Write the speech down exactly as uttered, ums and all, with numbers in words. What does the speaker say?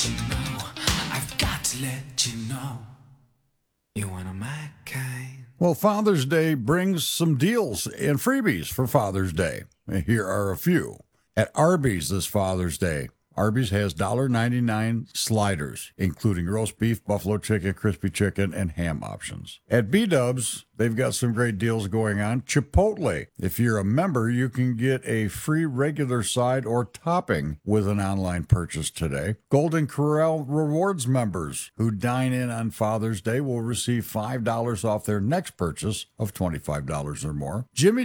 let you know. I've got to let you know. You're one of my kind. Well, Father's Day brings some deals and freebies for Father's Day. Here are a few. At Arby's this Father's Day, Arby's has one dollar ninety-nine sliders, including roast beef, buffalo chicken, crispy chicken, and ham options. At B-Dubs, they've got some great deals going on. Chipotle. If you're a member, you can get a free regular side or topping with an online purchase today. Golden Corral Rewards members who dine in on Father's Day will receive five dollars off their next purchase of twenty-five dollars or more. Jimmy